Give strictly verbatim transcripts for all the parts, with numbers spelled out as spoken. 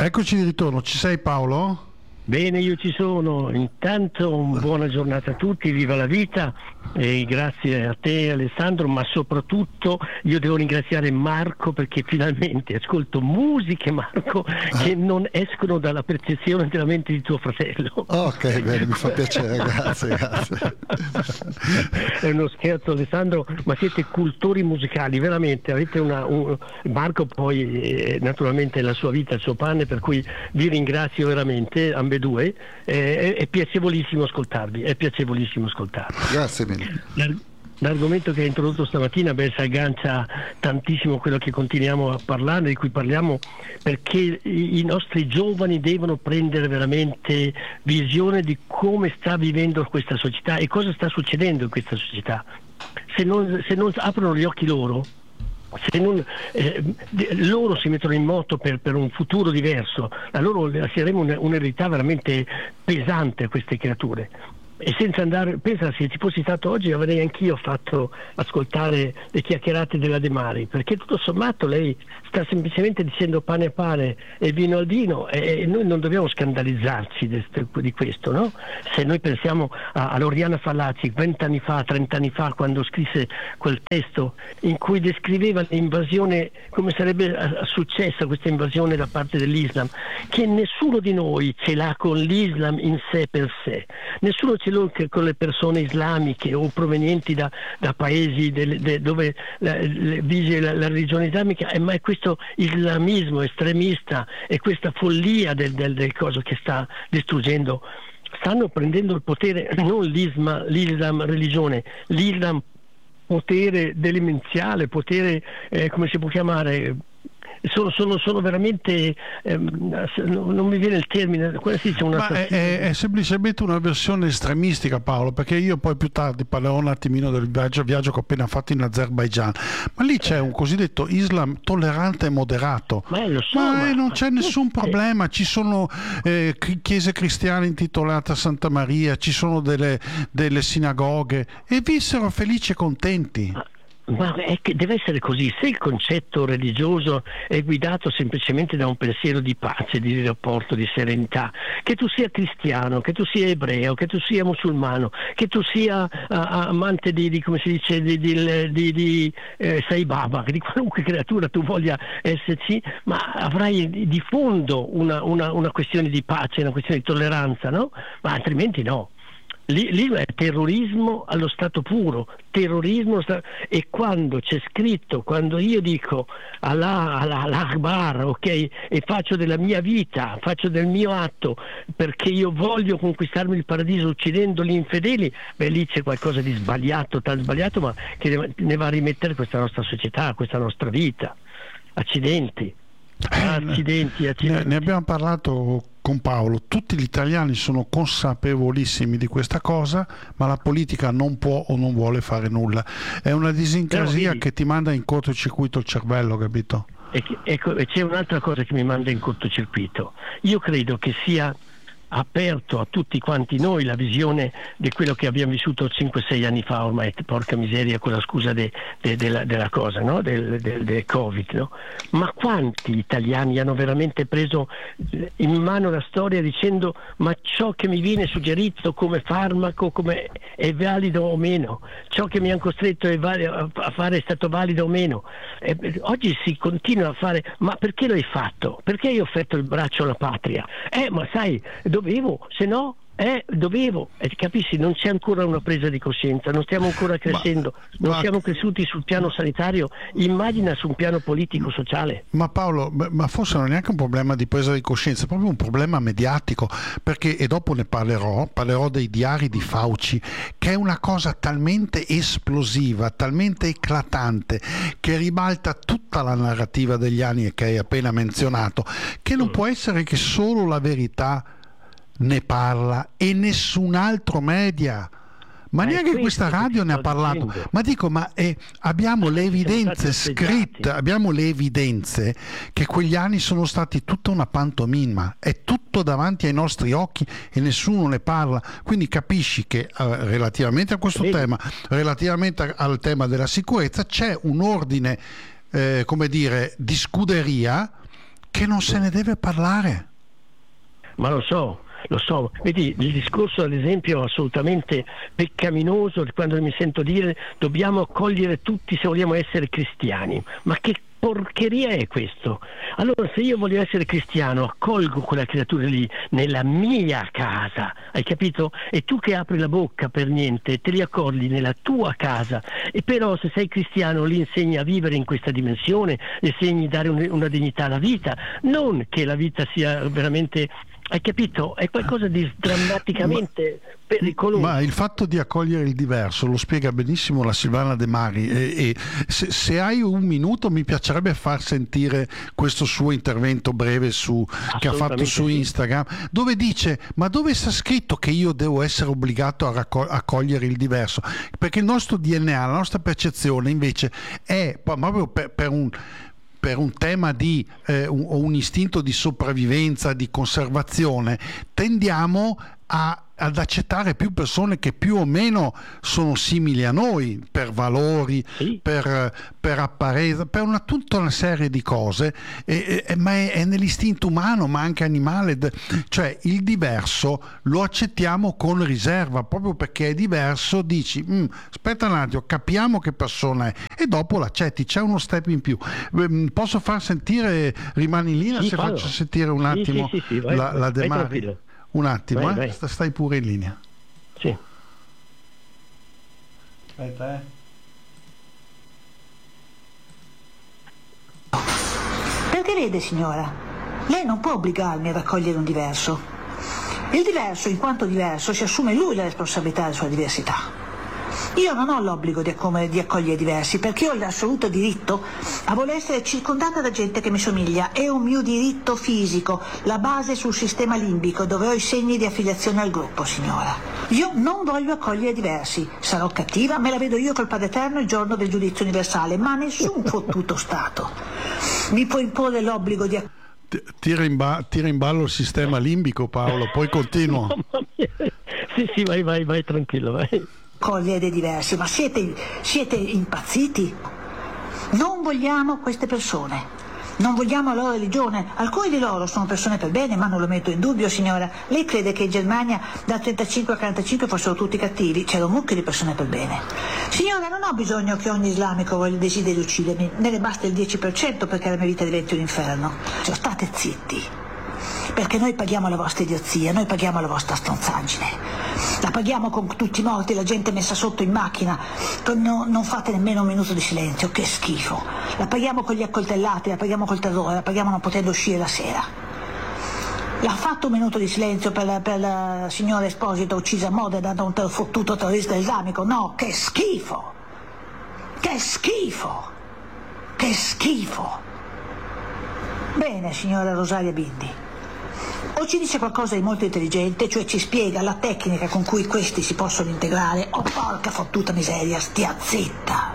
Eccoci di ritorno, ci sei Paolo? Bene, io ci sono. Intanto buona giornata a tutti, viva la vita e grazie a te Alessandro, ma soprattutto io devo ringraziare Marco perché finalmente ascolto musiche, Marco, che non escono dalla percezione della mente di tuo fratello. Ok, bene, mi fa piacere, grazie, grazie. È uno scherzo Alessandro, ma siete cultori musicali, veramente, avete una, un... Marco poi eh, naturalmente la sua vita, il suo pane, per cui vi ringrazio veramente ambedue, eh, è, è piacevolissimo ascoltarvi, è piacevolissimo ascoltarvi. Grazie mille. L'argomento che hai introdotto stamattina, beh, si aggancia tantissimo a quello che continuiamo a parlare, di cui parliamo, perché i, i nostri giovani devono prendere veramente visione di come sta vivendo questa società e cosa sta succedendo in questa società. Se non, se non aprono gli occhi loro, se non, eh, loro si mettono in moto per, per un futuro diverso, a loro lasceremo un'eredità veramente pesante a queste creature. E senza andare, pensa, se ci fossi stato oggi avrei anch'io fatto ascoltare le chiacchierate della De Mari, perché tutto sommato lei sta semplicemente dicendo pane a pane e vino al vino, e noi non dobbiamo scandalizzarci di questo, no? Se noi pensiamo a, a Loriana Fallaci vent'anni fa, trent'anni fa, quando scrisse quel testo in cui descriveva l'invasione, come sarebbe successa questa invasione da parte dell'Islam, che nessuno di noi ce l'ha con l'Islam in sé per sé, nessuno ce l'ha con le persone islamiche o provenienti da, da paesi del, de, dove la, le, vige la, la religione islamica, eh, ma è questo islamismo estremista e questa follia del, del, del coso che sta distruggendo. Stanno prendendo il potere, non l'islam, l'islam religione, l'islam potere delinquenziale, potere, eh, come si può chiamare, Sono, sono, sono veramente ehm, non mi viene il termine, una ma è, è, è semplicemente una versione estremistica, Paolo, perché io poi più tardi parlerò un attimino del viaggio, viaggio che ho appena fatto in Azerbaigian, ma lì c'è un cosiddetto Islam tollerante e moderato, ma, lo so, ma, ma eh, non c'è nessun problema, ci sono eh, chiese cristiane intitolate a Santa Maria, ci sono delle, delle sinagoghe e vissero felici e contenti. Ma è che deve essere così. Se il concetto religioso è guidato semplicemente da un pensiero di pace, di rapporto, di serenità, che tu sia cristiano, che tu sia ebreo, che tu sia musulmano, che tu sia uh, amante di, di come si dice di, di, di, di eh, Sai Baba, di qualunque creatura tu voglia esserci, ma avrai di fondo una, una, una questione di pace, una questione di tolleranza, no? Ma altrimenti no. Lì, lì è terrorismo allo stato puro, terrorismo e quando c'è scritto, quando io dico Allah, Allah, Allah Akbar, ok, e faccio della mia vita, faccio del mio atto perché io voglio conquistarmi il paradiso uccidendo gli infedeli, beh lì c'è qualcosa di sbagliato, tal sbagliato, ma che ne va a rimettere questa nostra società, questa nostra vita. Accidenti. Accidenti, accidenti. Ne, ne abbiamo parlato con Paolo, tutti gli italiani sono consapevolissimi di questa cosa, ma la politica non può o non vuole fare nulla. È una disincrasia Però, che ti manda in cortocircuito il cervello, capito? E, ecco, e c'è un'altra cosa che mi manda in cortocircuito. Io credo che sia aperto a tutti quanti noi la visione di quello che abbiamo vissuto cinque sei anni fa ormai, porca miseria, con la scusa de, de, de la, della cosa, no? del, del, del Covid, no? Ma quanti italiani hanno veramente preso in mano la storia dicendo ma ciò che mi viene suggerito come farmaco come è valido o meno, ciò che mi hanno costretto a fare è stato valido o meno. E oggi si continua a fare, ma perché l'hai fatto? Perché hai offerto il braccio alla patria? Eh ma sai, dovevo, se no eh, dovevo, eh, capisci, non c'è ancora una presa di coscienza, non stiamo ancora crescendo, ma, non ma, siamo cresciuti sul piano sanitario, immagina su un piano politico, sociale. Ma Paolo, ma forse non è neanche un problema di presa di coscienza, è proprio un problema mediatico, perché, e dopo ne parlerò, parlerò dei diari di Fauci, che è una cosa talmente esplosiva, talmente eclatante, che ribalta tutta la narrativa degli anni che hai appena menzionato, che non mm. può essere che solo la verità ne parla e nessun altro media, ma, ma neanche questa radio ne ha parlato dicendo. Ma dico, ma eh, abbiamo le evidenze scritte, abbiamo le evidenze che quegli anni sono stati tutta una pantomima, è tutto davanti ai nostri occhi e nessuno ne parla, quindi capisci che eh, relativamente a questo Vedi. tema, relativamente al tema della sicurezza c'è un ordine eh, come dire di scuderia che non se ne deve parlare. Ma lo so, lo so, vedi il discorso ad esempio assolutamente peccaminoso quando mi sento dire dobbiamo accogliere tutti se vogliamo essere cristiani, ma che porcheria è questo? Allora se io voglio essere cristiano accolgo quella creatura lì nella mia casa, hai capito? E tu che apri la bocca per niente te li accogli nella tua casa, e però se sei cristiano li insegni a vivere in questa dimensione, gli insegni a dare un, una dignità alla vita, non che la vita sia veramente, hai capito? È qualcosa di drammaticamente ma, pericoloso. Ma il fatto di accogliere il diverso lo spiega benissimo la Silvana De Mari, e, e se, se hai un minuto mi piacerebbe far sentire questo suo intervento breve su, che ha fatto su Instagram, sì, dove dice: ma dove sta scritto che io devo essere obbligato a raccog- accogliere il diverso? Perché il nostro D N A, la nostra percezione invece è proprio per, per un per un tema di eh, un, o un istinto di sopravvivenza, di conservazione, tendiamo a, ad accettare più persone che più o meno sono simili a noi per valori, sì, per, per apparenza, per una, tutta una serie di cose, e, e, ma è, è nell'istinto umano, ma anche animale, cioè il diverso lo accettiamo con riserva, proprio perché è diverso dici mm, aspetta un attimo, capiamo che persona è, e dopo l'accetti, c'è uno step in più. Posso far sentire, rimani in linea, sì, se fallo. Faccio sentire un attimo sì, sì, sì, sì, vai, la, la De Mari? Un attimo, vai, eh? vai. Stai pure in linea. Sì. Aspetta, eh. Perché vede, signora, lei non può obbligarmi ad accogliere un diverso. Il diverso, in quanto diverso, si assume lui la responsabilità della sua diversità. Io non ho l'obbligo di, di accogliere diversi, perché ho l'assoluto diritto a voler essere circondata da gente che mi somiglia. È un mio diritto fisico, la base sul sistema limbico, dove ho i segni di affiliazione al gruppo, signora. Io non voglio accogliere diversi. Sarò cattiva, me la vedo io col Padre Eterno il giorno del giudizio universale, ma nessun fottuto Stato mi può imporre l'obbligo di accogliere. Tira in, ba- tira in ballo il sistema limbico, Paolo, poi continua. Mamma mia. Sì, sì, vai, vai, vai, tranquillo, vai. Cogliere dei diversi, ma siete, siete impazziti? Non vogliamo queste persone, non vogliamo la loro religione. Alcuni di loro sono persone per bene, ma non lo metto in dubbio, signora. Lei crede che in Germania dal trentacinque al quarantacinque fossero tutti cattivi? C'era un mucchio di persone per bene. Signora, non ho bisogno che ogni islamico voglia desideri uccidermi, me ne basta il dieci per cento perché la mia vita diventi un inferno. Cioè, state zitti, perché noi paghiamo la vostra idiozia, noi paghiamo la vostra stronzaggine. La paghiamo con tutti i morti, la gente messa sotto in macchina, no, non fate nemmeno un minuto di silenzio, che schifo. La paghiamo con gli accoltellati, la paghiamo col terrore, la paghiamo non potendo uscire la sera. L'ha fatto un minuto di silenzio per la, per la signora Esposito uccisa a Modena da un ter- fottuto terrorista islamico? No, che schifo! Che schifo! Che schifo! Bene, signora Rosaria Bindi. O ci dice qualcosa di molto intelligente, cioè ci spiega la tecnica con cui questi si possono integrare, o porca fottuta miseria, stia zitta.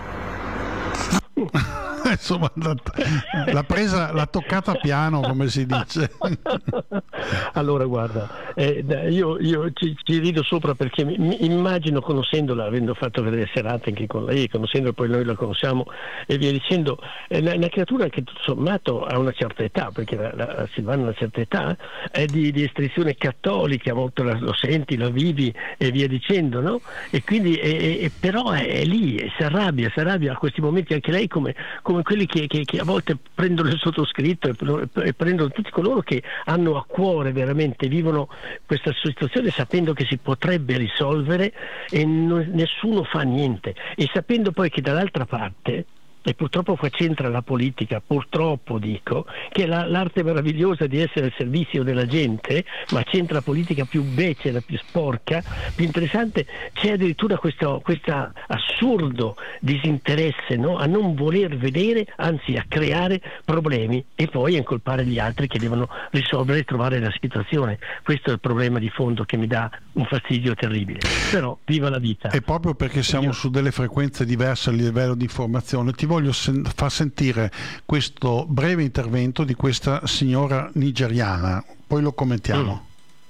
Insomma, l'ha presa, l'ha toccata piano, come si dice. Allora guarda, eh, io, io ci, ci rido sopra perché mi, mi immagino, conoscendola, avendo fatto vedere serate anche con lei, conoscendola, poi noi la conosciamo e via dicendo, è una, una creatura che tutto sommato ha una certa età, perché la, la Silvana ha una certa età, è di, di estensione cattolica, molto la, lo senti, la vivi e via dicendo, no? E quindi è, è, però è, è lì, si arrabbia, si arrabbia a questi momenti anche lei come, come quelli che, che, che a volte prendono il sottoscritto e, e prendono tutti coloro che hanno a cuore veramente, vivono questa situazione sapendo che si potrebbe risolvere e non, nessuno fa niente, e sapendo poi che dall'altra parte, e purtroppo qua c'entra la politica, purtroppo dico, che è la, l'arte meravigliosa di essere al servizio della gente, ma c'entra la politica più becera, più sporca, più interessante, c'è addirittura questo questa assurdo disinteresse, no? A non voler vedere, anzi a creare problemi e poi a incolpare gli altri che devono risolvere e trovare la situazione. Questo è il problema di fondo che mi dà un fastidio terribile, però viva la vita. E proprio perché siamo Io... su delle frequenze diverse a livello di informazione, ti voglio sen- far sentire questo breve intervento di questa signora nigeriana, poi lo commentiamo.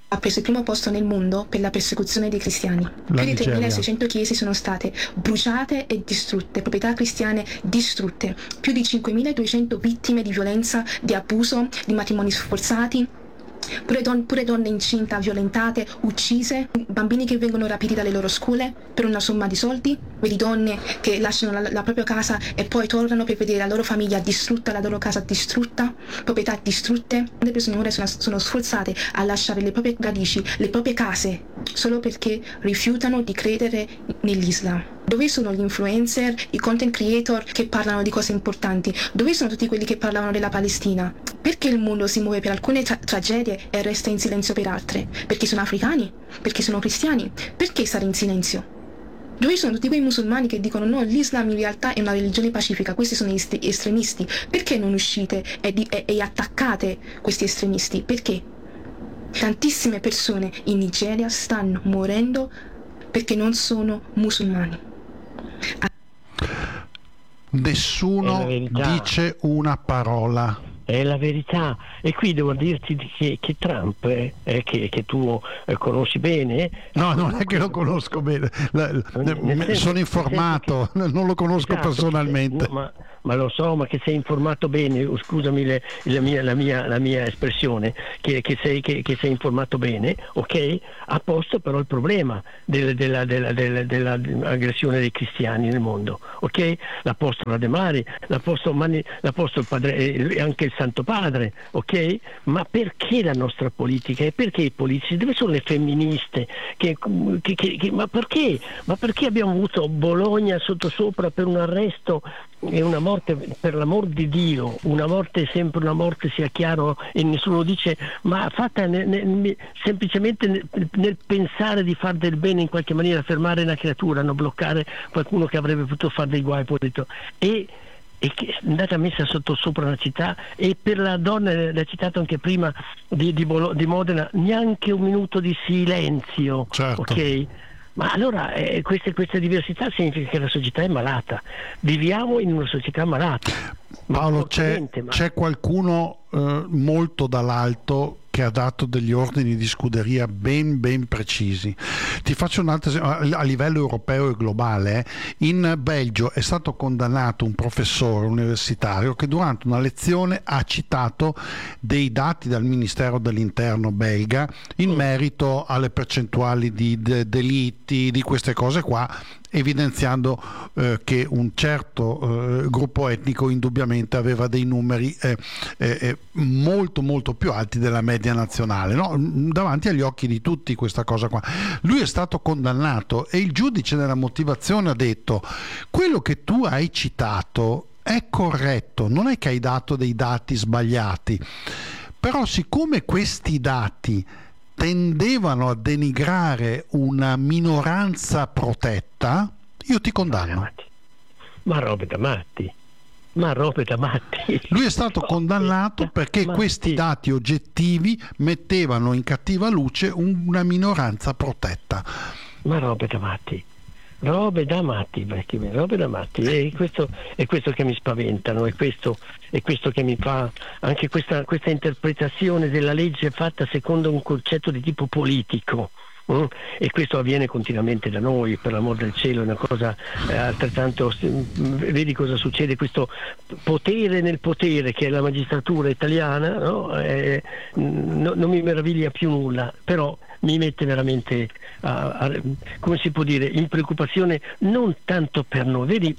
ha preso il primo posto nel mondo per la persecuzione dei cristiani. La Più di Nigeria. tremilaseicento chiese sono state bruciate e distrutte, proprietà cristiane distrutte, più di cinquemiladuecento vittime di violenza, di abuso, di matrimoni sforzati, pure, don- pure donne incinte, violentate, uccise, bambini che vengono rapiti dalle loro scuole per una somma di soldi, vedi donne che lasciano la, la propria casa e poi tornano per vedere la loro famiglia distrutta, la loro casa distrutta, proprietà distrutte. Le persone ora sono, sono sforzate a lasciare le proprie radici, le proprie case, solo perché rifiutano di credere nell'Islam. Dove sono gli influencer, i content creator che parlano di cose importanti? Dove sono tutti quelli che parlavano della Palestina? Perché il mondo si muove per alcune tra- tragedie e resta in silenzio per altre? Perché sono africani? Perché sono cristiani? Perché stare in silenzio? Dove sono tutti quei musulmani che dicono no, l'Islam in realtà è una religione pacifica, questi sono est- estremisti? Perché non uscite e, di- e-, e attaccate questi estremisti? Perché? Tantissime persone in Nigeria stanno morendo perché non sono musulmani. Nessuno È la verità. dice una parola. È la verità, e qui devo dirti che, che Trump, eh, eh, che, che tu eh, conosci bene. No, non è che lo conosco bene, La- Nel me- senso- sono nel informato, senso non lo conosco Esatto, personalmente. no, ma, ma lo so, ma che sei informato bene, uh, scusami le- la, mia, la, mia, la mia espressione, che, che, sei, che, che sei informato bene, ok? Ha posto però il problema del- della, della, della, della aggressione dei cristiani nel mondo, ok? L'ha posto la De Mari, l'ha posto, Mani- l'ha posto il padre, eh, anche il Santo Padre, ok? Ma perché la nostra politica e perché i politici? Dove sono le femministe? Che, che, che, che- ma perché? Ma perché abbiamo avuto Bologna sottosopra per un arresto e una morte, per l'amor di Dio, una morte è sempre una morte, sia chiaro, e nessuno dice, ma fatta ne- ne- semplicemente nel, nel pensare di far del bene in qualche maniera, fermare una creatura, non bloccare qualcuno che avrebbe potuto fare dei guai, poi e e che è andata messa sotto sopra una città. E per la donna, l'ha citato anche prima, di, di, Bolo- di Modena, neanche un minuto di silenzio, Certo. ok? Ma allora eh, queste, queste diversità significa che la società è malata, viviamo in una società malata. Ma Paolo, c'è, fortemente, ma- c'è qualcuno eh, molto dall'alto che ha dato degli ordini di scuderia ben ben precisi. Ti faccio un altro esempio a livello europeo e globale. eh. In Belgio è stato condannato un professore universitario che durante una lezione ha citato dei dati dal Ministero dell'Interno belga in merito alle percentuali di de- delitti, di queste cose qua, evidenziando eh, che un certo eh, gruppo etnico indubbiamente aveva dei numeri eh, eh, molto molto più alti della media nazionale, no? Davanti agli occhi di tutti questa cosa qua. Lui è stato condannato e il giudice nella motivazione ha detto: quello che tu hai citato è corretto, non è che hai dato dei dati sbagliati, però siccome questi dati tendevano a denigrare una minoranza protetta, io ti condanno. Ma robe da matti, ma robe da matti. Lui è stato condannato perché Ma questi sì. dati oggettivi mettevano in cattiva luce una minoranza protetta. Ma robe da matti, robe da matti, vecchi miei, robe da matti. E questo è questo che mi spaventano, è questo, è questo che mi fa anche questa, questa interpretazione della legge fatta secondo un concetto di tipo politico. Mm? E questo avviene continuamente da noi, per l'amor del cielo, è una cosa eh, altrettanto. Vedi cosa succede, questo potere nel potere che è la magistratura italiana, no? Eh, no, non mi meraviglia più nulla, però mi mette veramente a, a, come si può dire, in preoccupazione, non tanto per noi, vedi.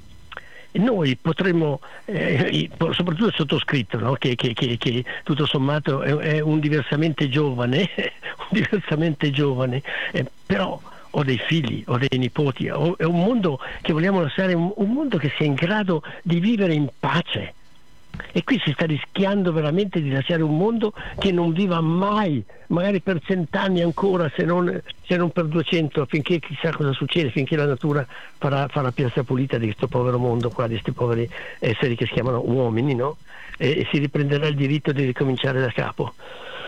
Noi potremmo, eh, soprattutto il sottoscritto, no? che, che, che, che tutto sommato è, è un diversamente giovane, un diversamente giovane, eh, però ho dei figli, ho dei nipoti, ho, è un mondo che vogliamo lasciare, un, un mondo che sia in grado di vivere in pace. E qui si sta rischiando veramente di lasciare un mondo che non viva mai, magari per cent'anni ancora, se non, se non per duecento, finché chissà cosa succede, finché la natura farà, farà piazza pulita di questo povero mondo qua, di questi poveri esseri che si chiamano uomini, no? E, e si riprenderà il diritto di ricominciare da capo.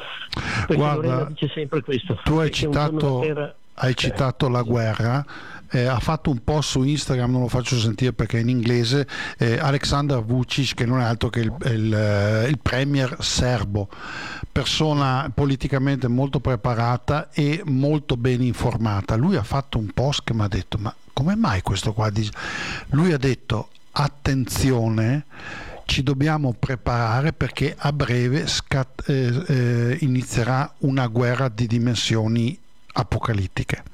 Perché Guarda, Lorena dice sempre questo. tu hai che un giorno citato, la terra- hai citato la guerra. eh, ha fatto un post su Instagram, non lo faccio sentire perché è in inglese, eh, Aleksandar Vučić, che non è altro che il, il, il premier serbo, persona politicamente molto preparata e molto ben informata. Lui ha fatto un post che mi ha detto: ma come mai questo qua dice? Lui ha detto: attenzione, ci dobbiamo preparare perché a breve scat- eh, eh, inizierà una guerra di dimensioni apocalittiche.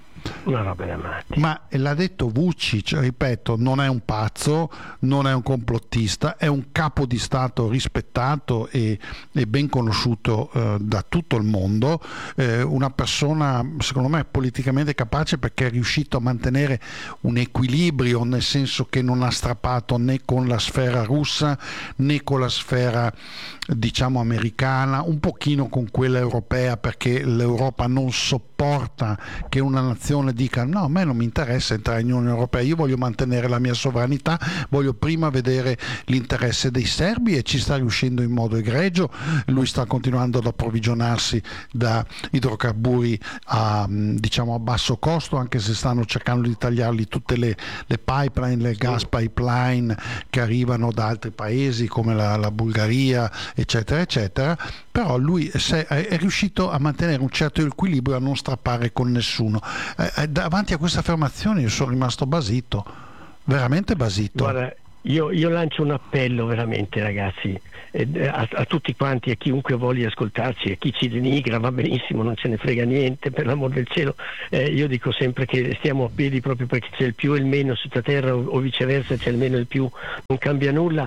Una roba da matti. Ma l'ha detto Vučić, ripeto, non è un pazzo, non è un complottista, è un capo di Stato rispettato e, e ben conosciuto eh, da tutto il mondo, eh, una persona secondo me politicamente capace, perché è riuscito a mantenere un equilibrio, nel senso che non ha strappato né con la sfera russa né con la sfera, diciamo, americana, un pochino con quella europea, perché l'Europa non sopporta che una nazione dica: no, a me non mi interessa entrare in Unione Europea, io voglio mantenere la mia sovranità, voglio prima vedere l'interesse dei serbi, e ci sta riuscendo in modo egregio. Lui sta continuando ad approvvigionarsi da idrocarburi a, diciamo, a basso costo, anche se stanno cercando di tagliarli tutte le, le pipeline, le gas pipeline che arrivano da altri paesi come la, la Bulgaria, eccetera eccetera. Però lui è, è riuscito a mantenere un certo equilibrio, a non strappare con nessuno. Eh, davanti a questa affermazione io sono rimasto basito, veramente basito. Guarda, io, io lancio un appello veramente, ragazzi, eh, a, a tutti quanti, a chiunque voglia ascoltarci, a chi ci denigra va benissimo, non ce ne frega niente, per l'amor del cielo. Eh, io dico sempre che stiamo a piedi proprio perché c'è il più e il meno su questa terra, o, o viceversa, c'è il meno e il più, non cambia nulla,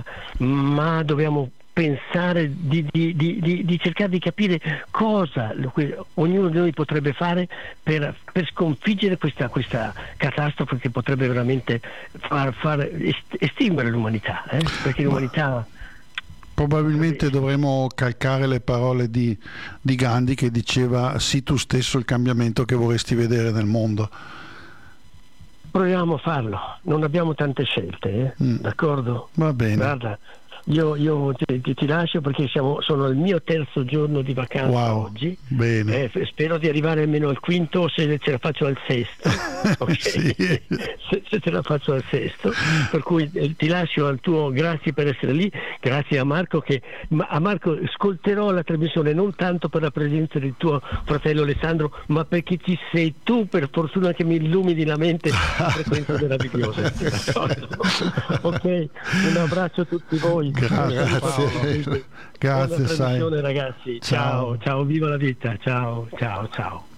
ma dobbiamo pensare di, di, di, di, di cercare di capire cosa ognuno di noi potrebbe fare per, per sconfiggere questa, questa catastrofe che potrebbe veramente far, far estinguere l'umanità, eh? Perché l'umanità... Probabilmente dovremmo calcare le parole di, di Gandhi, che diceva: sii tu stesso il cambiamento che vorresti vedere nel mondo. Proviamo a farlo, non abbiamo tante scelte, eh? Mm. D'accordo? Va bene. Guarda, Io, io ti, ti, ti lascio perché siamo, sono al mio terzo giorno di vacanza. Wow, oggi. Bene. Eh, spero di arrivare almeno al quinto, se ce la faccio al sesto. Okay? Sì. se, se ce la faccio al sesto. Per cui eh, ti lascio al tuo, grazie per essere lì, grazie a Marco, che ma, a Marco ascolterò la trasmissione non tanto per la presenza del tuo fratello Alessandro, ma perché ci sei tu, per fortuna, che mi illumini la mente con frequenze meravigliose. Ok, un abbraccio a tutti voi. Grazie, grazie, sai. Ragazzi, ciao. ciao, ciao, viva la vita, ciao, ciao, ciao.